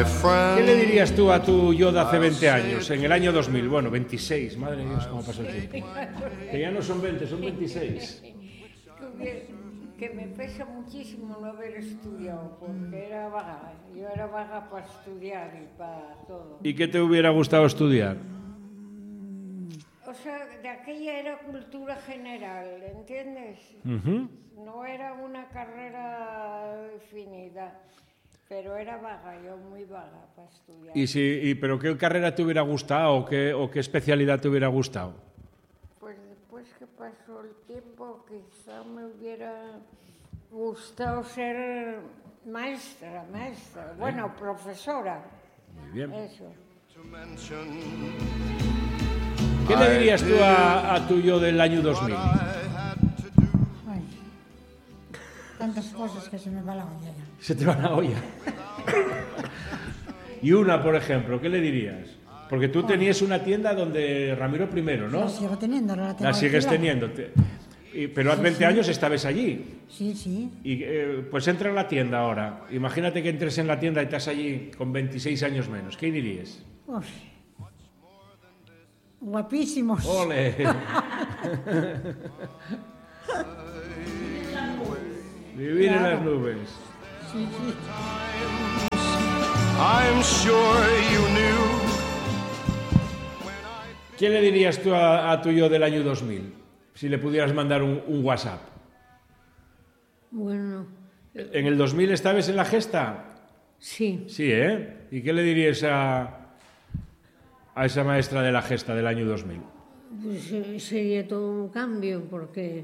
¿Qué le dirías tú a tu yo de hace 20 años, en el año 2000? Bueno, 26, madre Dios, cómo pasó el tiempo. Que ya no son 20, son 26. Que me pesa muchísimo no haber estudiado, porque era vaga. Yo era vaga para estudiar y para todo. ¿Y qué te hubiera gustado estudiar? O sea, de aquella era cultura general, ¿entiendes? No era una carrera definida, pero era vaga, yo muy vaga para estudiar. ¿Pero qué carrera te hubiera gustado o qué especialidad te hubiera gustado? Pues después que pasó el tiempo, quizá me hubiera gustado ser maestra, bueno, profesora. Muy bien. Eso. ¿Qué le dirías tú a tu yo del año 2000? Ay, tantas cosas que se me va la olla ya. Se te va la olla. Y una, por ejemplo, ¿qué le dirías? Porque tú tenías una tienda donde Ramiro I, ¿no? La sigo teniendo, ahora la tengo. La sigues teniendo. Pero hace 20 años estabas allí. Sí. Y pues entra en la tienda ahora. Imagínate que entres en la tienda y estás allí con 26 años menos. ¿Qué dirías? Uf. Guapísimos. ¡Ole! Vivir en las nubes. Sí. I'm sure you knew. ¿Qué le dirías tú a tu yo del año 2000? Si le pudieras mandar un WhatsApp. Bueno. ¿En el 2000 estabas en la gesta? Sí. Sí, ¿eh? ¿Y qué le dirías a esa maestra de la gesta del año 2000? Pues sería todo un cambio, porque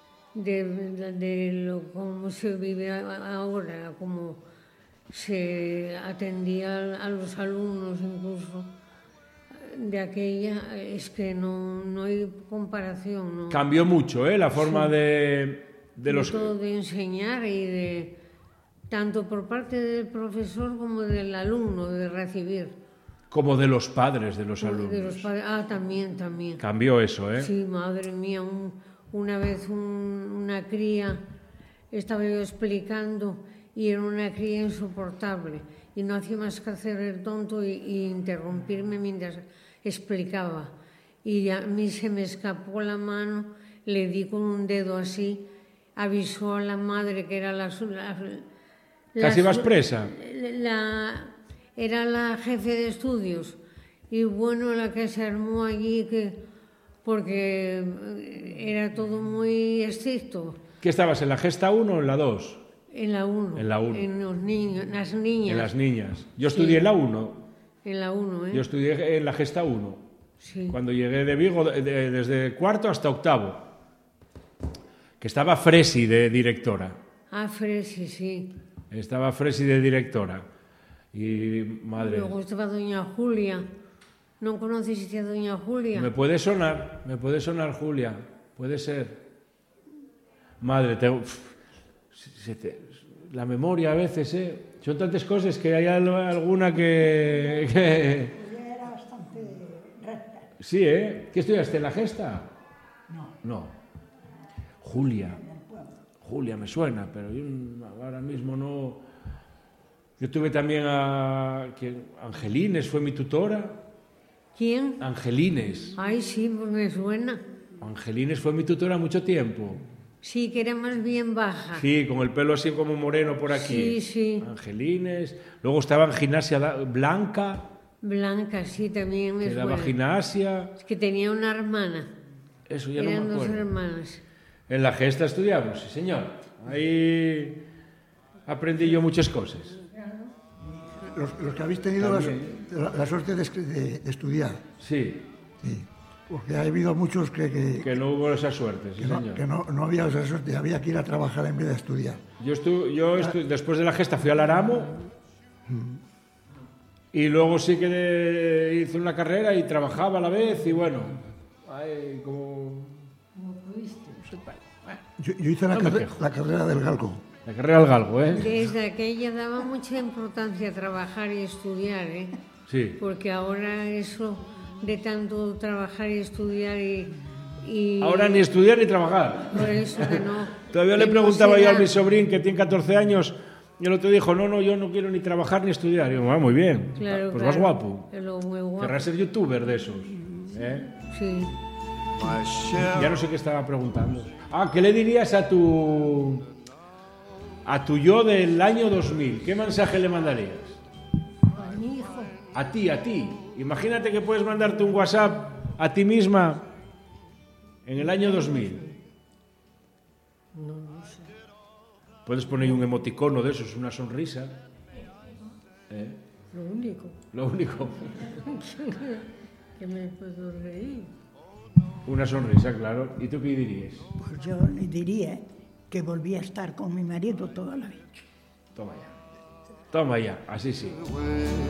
de cómo se vive ahora, cómo se atendía a los alumnos incluso, de aquella, es que no hay comparación. ¿no? Cambió mucho, ¿eh? La forma de los... todo de enseñar y de tanto por parte del profesor como del alumno, de recibir. Como de los padres de los alumnos. También. Cambió eso, ¿eh? Sí, madre mía, una vez una cría, estaba yo explicando y era una cría insoportable y no hacía más que hacer el tonto y interrumpirme mientras explicaba. Y a mí se me escapó la mano, le di con un dedo así, avisó a la madre que era ¿Casi vas presa? Era la jefe de estudios y bueno, la que se armó allí, porque era todo muy estricto. ¿Qué estabas, en la gesta 1 o en la 2? En la 1. En la 1. En los niños, las niñas. En las niñas. Yo estudié en la 1. En la 1, ¿eh? Yo estudié en la gesta 1. Sí. Cuando llegué de Vigo, desde cuarto hasta octavo. Que estaba Fresi de directora. Ah, Fresi, sí. Estaba Fresi de directora. Y madre... Luego estaba doña Julia. ¿No conociste a doña Julia? Me puede sonar Julia. Puede ser. Madre, la memoria a veces, ¿eh? Son tantas cosas que hay alguna que... Ella era bastante recta. Sí, ¿eh? ¿Qué estudiaste, en la gesta? No. Julia, me suena, pero yo ahora mismo no... Yo tuve también Angelines, fue mi tutora. ¿Quién? Angelines. Ay, sí, pues me suena. Angelines fue mi tutora mucho tiempo. Sí, que era más bien baja. Sí, con el pelo así como moreno por aquí. Sí. Angelines. Luego estaba en gimnasia Blanca. Blanca, sí, también me suena. Que daba gimnasia. Es que tenía una hermana. Eso ya no me Eran acuerdo. dos hermanas. En la gesta estudiamos, sí, señor. Ahí aprendí yo muchas cosas. Los que habéis tenido la suerte de estudiar. Sí. Porque ha habido muchos que no hubo esa suerte, sí, señor. Que no había esa suerte, había que ir a trabajar en vez de estudiar. Después de la gesta fui al Aramo y luego sí que hice una carrera y trabajaba a la vez y bueno, como... Yo hice la carrera del galgo. La carrera del galgo, ¿eh? Desde aquella daba mucha importancia a trabajar y estudiar, ¿eh? Sí. Porque ahora eso de tanto trabajar y estudiar y... Ahora ni estudiar ni trabajar. Por eso que no... Todavía le preguntaba yo a mi sobrín, que tiene 14 años, Y el otro dijo, no, yo no quiero ni trabajar ni estudiar. Y yo, muy bien, Claro, pues claro. más guapo. Es lo muy guapo. Querrás ser youtuber de esos. Sí. My share Ya no sé qué estaba preguntando. ¿Qué le dirías a tu yo del año 2000? ¿Qué mensaje le mandarías? A mi hijo. A ti. Imagínate que puedes mandarte un WhatsApp a ti misma en el año 2000. No sé. Puedes poner un emoticono de esos, una sonrisa. Lo único. Lo único. Que me puedo reír. Una sonrisa, claro. ¿Y tú qué dirías? Pues yo le diría que volví a estar con mi marido toda la vida. Toma ya, así sí. away.